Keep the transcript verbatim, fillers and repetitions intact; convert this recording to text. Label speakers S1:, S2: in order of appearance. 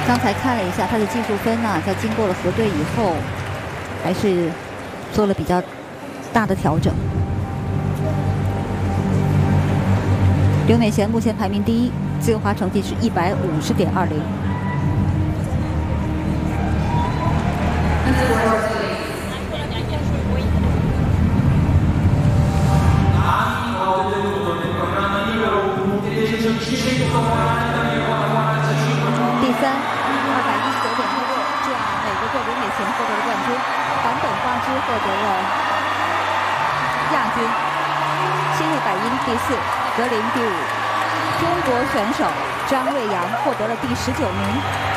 S1: 刚才看了一下他的技术分呢、啊，在经过了核对以后，还是做了比较大的调整。刘美贤目前排名第一，自由滑成绩是一百五十点二零。第三，二百一十九点六六，这样美国队刘美贤获得了冠军，坂本花枝获得了亚军，新日百英第四，格林第五。中国选手张瑞阳获得了第十九名。